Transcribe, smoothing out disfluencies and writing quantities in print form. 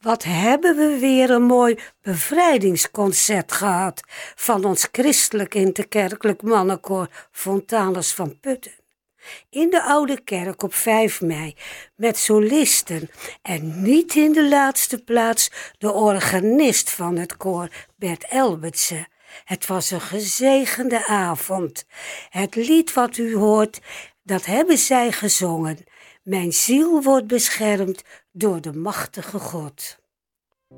Wat hebben we weer een mooi bevrijdingsconcert gehad van ons christelijk interkerkelijk mannenkoor Fontanus van Putten. In de Oude Kerk op 5 mei met solisten en niet in de laatste plaats de organist van het koor Bert Elbertse. Het was een gezegende avond. Het lied wat u hoort, dat hebben zij gezongen. Mijn ziel wordt beschermd door de machtige God.